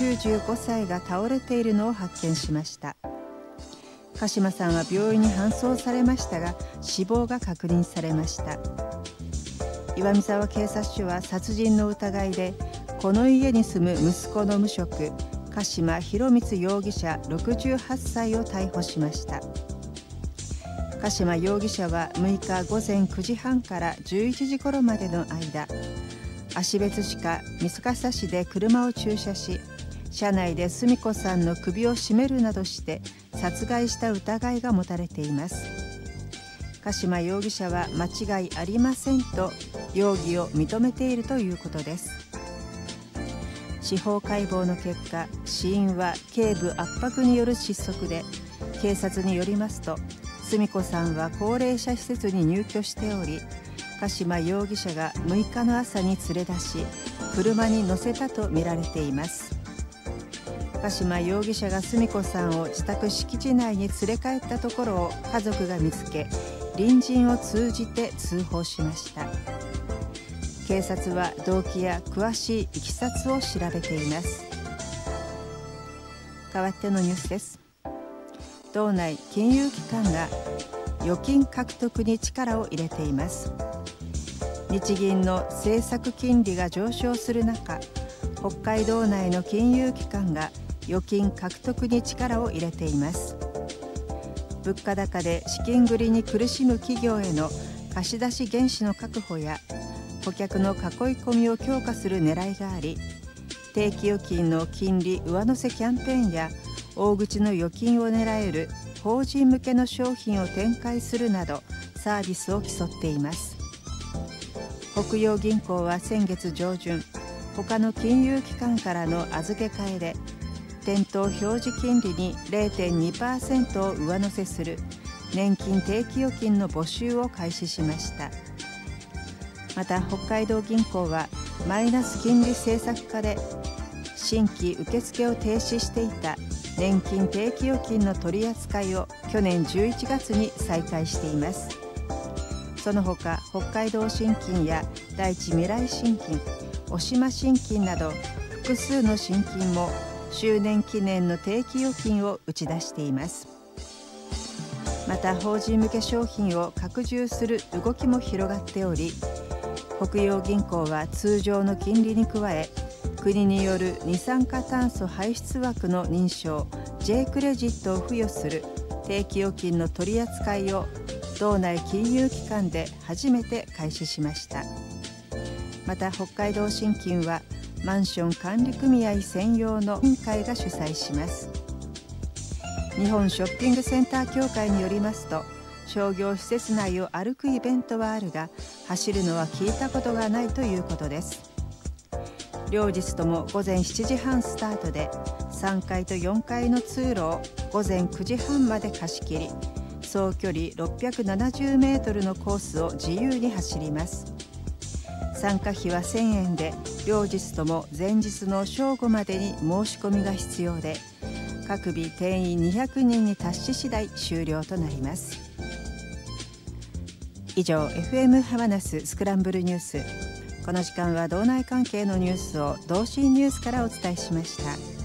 95歳が倒れているのを発見しました。鹿島さんは病院に搬送されましたが、死亡が確認されました。岩見沢警察署は殺人の疑いで、この家に住む息子の無職、鹿島博光容疑者68歳を逮捕しました。鹿島容疑者は6日午前9時半から11時頃までの間、芦別市か三笠市で車を駐車し、車内で澄子さんの首を絞めるなどして殺害した疑いが持たれています。鹿島容疑者は間違いありませんと容疑を認めているということです。司法解剖の結果、死因は頸部圧迫による窒息で、警察によりますと、澄子さんは高齢者施設に入居しており、鹿島容疑者が6日の朝に連れ出し、車に乗せたとみられています。鹿島容疑者が澄子さんを自宅敷地内に連れ帰ったところを家族が見つけ、隣人を通じて通報しました。警察は動機や詳しいいきさつを調べています。代わってのニュースです。道内金融機関が預金獲得に力を入れています。日銀の政策金利が上昇する中、北海道内の金融機関が預金獲得に力を入れています。物価高で資金繰りに苦しむ企業への貸し出し原資の確保や顧客の囲い込みを強化する狙いがあり、定期預金の金利上乗せキャンペーンや大口の預金を狙える法人向けの商品を展開するなどサービスを競っています。北洋銀行は先月上旬、他の金融機関からの預け替えで店頭表示金利に 0.2% を上乗せする年金定期預金の募集を開始しました。また北海道銀行はマイナス金利政策下で新規受付を停止していた年金定期預金の取り扱いを去年11月に再開しています。その他、北海道信金や大地未来信金、渡島信金など複数の信金も周年記念の定期預金を打ち出しています。また法人向け商品を拡充する動きも広がっており、北洋銀行は通常の金利に加え、国による二酸化炭素排出枠の認証 J クレジットを付与する定期預金の取り扱いを道内金融機関で初めて開始しました。また北海道信金はマンション管理組合専用の委員会が主催します。日本ショッピングセンター協会によりますと、商業施設内を歩くイベントはあるが、走るのは聞いたことがないということです。両日とも午前7時半スタートで、3階と4階の通路を午前9時半まで貸し切り、総距離670メートルのコースを自由に走ります。参加費は1000円で、両日とも前日の正午までに申し込みが必要で、各日定員200人に達し次第終了となります。以上、FM ハマナススクランブルニュース。この時間は道内関係のニュースを同心ニュースからお伝えしました。